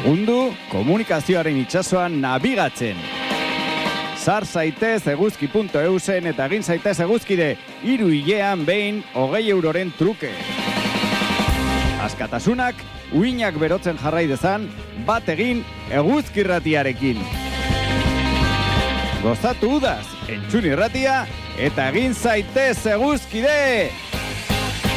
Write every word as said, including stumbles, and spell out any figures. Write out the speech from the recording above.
Lagundu komunikazioaren itsasoan nabigatzen. Sar zaitez eguzki puntu eusen eta egin zaitez eguzkide hiru hilean behin hogei euroren truke. Askatasunak uinak berotzen jarrai dezan, bat egin eguzkirratiarekin. Gozatu udaz, entzun irratia eta egin zaitez eguzkide!